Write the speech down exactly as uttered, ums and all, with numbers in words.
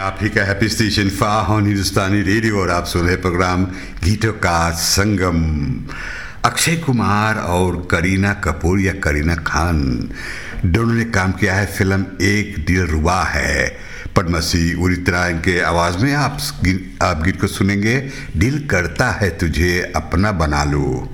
आप ही का happy station फाहन हिंदुस्तानी radio और आप सुन रहे प्रोग्राम गीतों का संगम। अक्षय कुमार और करीना कपूर या करीना खान दोनों ने काम किया है फिल्म एक दिलरुबा है। पद्मश्री उदित राय के आवाज़ में आप आप गीत को सुनेंगे, दिल करता है तुझे अपना बना लो।